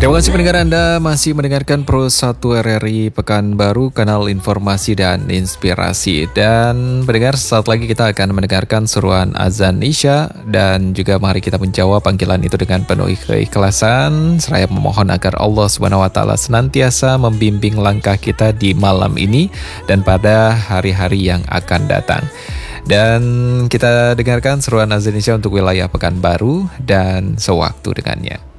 Terima kasih pendengar Anda masih mendengarkan Pro 1 RRI Pekanbaru, kanal informasi dan inspirasi. Dan pendengar, saat lagi kita akan mendengarkan seruan azan Isya, dan juga mari kita menjawab panggilan itu dengan penuh keikhlasan. Seraya memohon agar Allah SWT senantiasa membimbing langkah kita di malam ini dan pada hari-hari yang akan datang. Dan kita dengarkan seruan azan Isya untuk wilayah Pekanbaru dan sewaktu dengannya.